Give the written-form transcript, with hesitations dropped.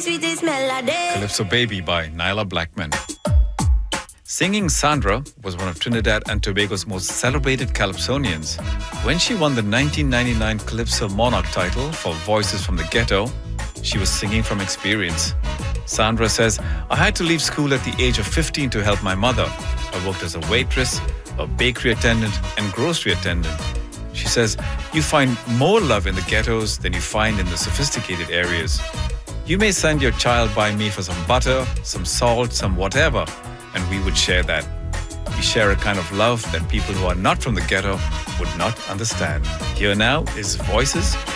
sweetest melody. Calypso Baby by Nyla Blackman. Singing Sandra was one of Trinidad and Tobago's most celebrated calypsonians. When she won the 1999 Calypso Monarch title for Voices from the Ghetto, she was singing from experience. Sandra says, I had to leave school at the age of 15 to help my mother. I worked as a waitress, a bakery attendant, and grocery attendant. She says, you find more love in the ghettos than you find in the sophisticated areas. You may send your child by me for some butter, some salt, some whatever, and we would share that. We share a kind of love that people who are not from the ghetto would not understand. Here now is Voices